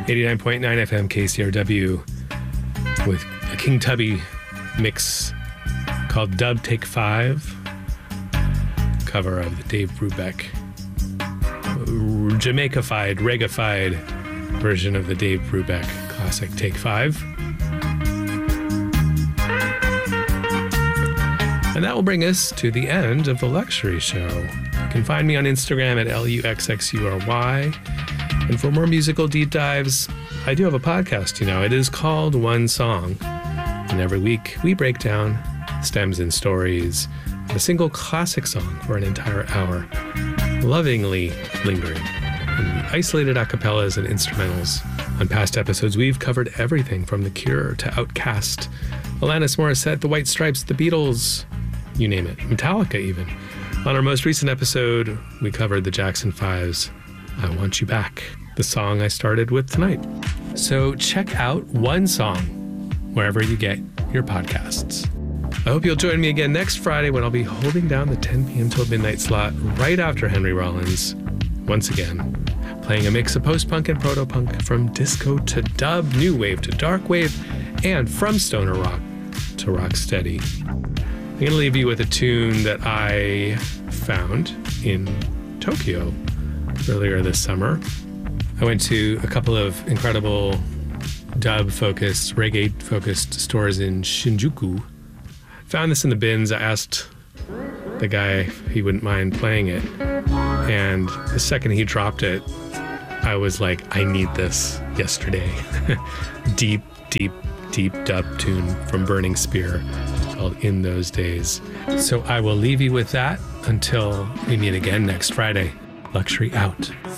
89.9 FM KCRW with a King Tubby mix called Dub Take 5, cover of the Dave Brubeck Jamaica-fied, reggae-fied version of the Dave Brubeck classic Take 5. And that will bring us to the end of the Luxury Show. You can find me on Instagram at LUXXURY. And for more musical deep dives, I do have a podcast, It is called One Song. And every week we break down stems and stories of a single classic song for an entire hour, lovingly lingering in isolated acapellas and instrumentals. On past episodes, we've covered everything from The Cure to Outkast, Alanis Morissette, The White Stripes, The Beatles, you name it, Metallica even. On our most recent episode, we covered the Jackson 5's I Want You Back, the song I started with tonight. So check out One Song wherever you get your podcasts. I hope you'll join me again next Friday when I'll be holding down the 10 p.m. till midnight slot right after Henry Rollins, once again, playing a mix of post-punk and proto-punk, from disco to dub, new wave to dark wave, and from stoner rock to rock steady. I'm going to leave you with a tune that I found in Tokyo earlier this summer. I went to a couple of incredible dub-focused, reggae-focused stores in Shinjuku. Found this in the bins. I asked the guy if he wouldn't mind playing it. And the second he dropped it, I was like, I need this yesterday. Deep dub tune from Burning Spear called In Those Days. So I will leave you with that until we meet again next Friday. Luxury out.